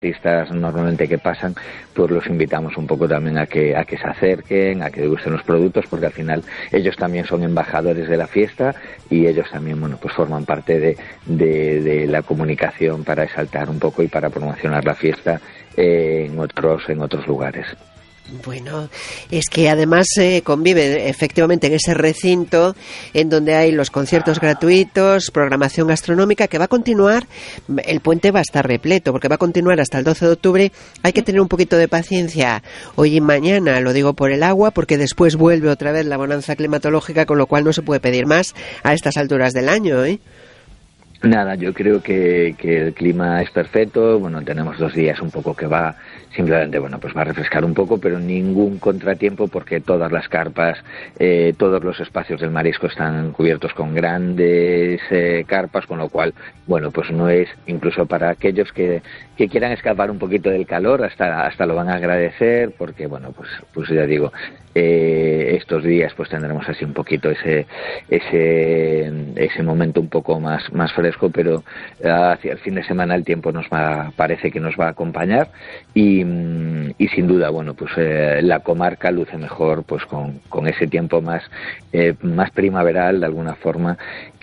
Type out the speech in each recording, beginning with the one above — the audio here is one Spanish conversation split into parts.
artistas normalmente que pasan, pues los invitamos un poco también a que se acerquen, a que degusten los productos, porque al final ellos también son embajadores de la fiesta y ellos también, bueno, pues forman parte de la comunicación para exaltar un poco y para promocionar la fiesta en otros lugares. Bueno, es que además convive efectivamente en ese recinto en donde hay los conciertos gratuitos, programación gastronómica que va a continuar. El puente va a estar repleto porque va a continuar hasta el 12 de octubre. Hay que tener un poquito de paciencia hoy y mañana, lo digo por el agua, porque después vuelve otra vez la bonanza climatológica, con lo cual no se puede pedir más a estas alturas del año, ¿eh? Nada, yo creo que el clima es perfecto. Bueno, tenemos 2 días un poco que va, simplemente, bueno, pues va a refrescar un poco, pero ningún contratiempo porque todas las carpas, todos los espacios del marisco están cubiertos con grandes carpas, con lo cual, bueno, pues no es, incluso para aquellos que quieran escapar un poquito del calor, hasta lo van a agradecer, porque, bueno, pues ya digo, estos días pues tendremos así un poquito ese momento un poco más fresco, pero hacia el fin de semana el tiempo parece que nos va a acompañar y sin duda, bueno, pues la comarca luce mejor pues con ese tiempo más primaveral de alguna forma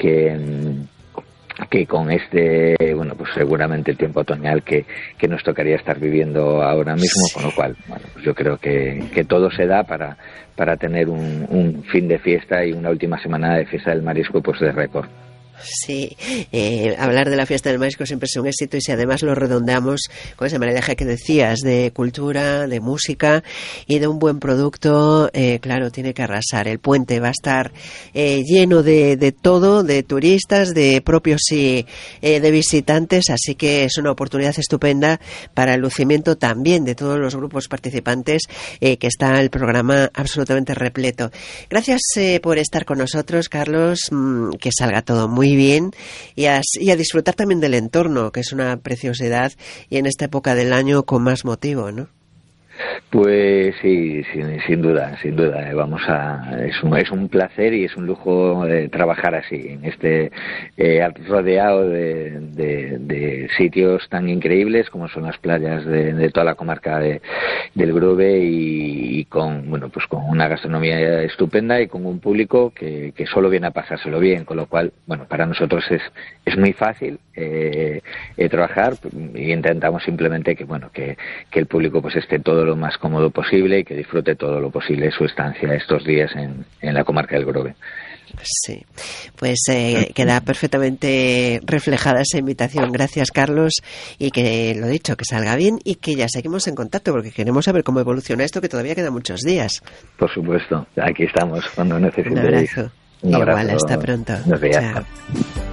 que con bueno, pues seguramente el tiempo otoñal que nos tocaría estar viviendo ahora mismo, con lo cual, bueno, pues yo creo que todo se da para tener un fin de fiesta y una última semana de fiesta del marisco pues de récord. Sí, hablar de la fiesta del marisco siempre es un éxito, y si además lo redondeamos con ese maridaje que decías de cultura, de música y de un buen producto, claro, tiene que arrasar. El puente va a estar lleno de todo, de turistas, de propios y de visitantes, así que es una oportunidad estupenda para el lucimiento también de todos los grupos participantes, que está el programa absolutamente repleto. Gracias por estar con nosotros, Carlos, que salga todo muy bien y a disfrutar también del entorno, que es una preciosidad, y en esta época del año con más motivo, ¿no? Pues sí, sin duda, es un placer y es un lujo trabajar así, en rodeado de sitios tan increíbles como son las playas de toda la comarca del Grove, y con, bueno, pues con una gastronomía estupenda y con un público que solo viene a pasárselo bien, con lo cual, bueno, para nosotros es muy fácil trabajar, y intentamos simplemente que el público pues esté todo lo más cómodo posible y que disfrute todo lo posible su estancia estos días en la comarca del Grove. Sí, pues queda perfectamente reflejada esa invitación. Gracias, Carlos, y que lo dicho, que salga bien y que ya seguimos en contacto porque queremos saber cómo evoluciona esto, que todavía quedan muchos días. Por supuesto, aquí estamos cuando necesitéis. Un abrazo. Un abrazo. Igual, hasta pronto. Chao.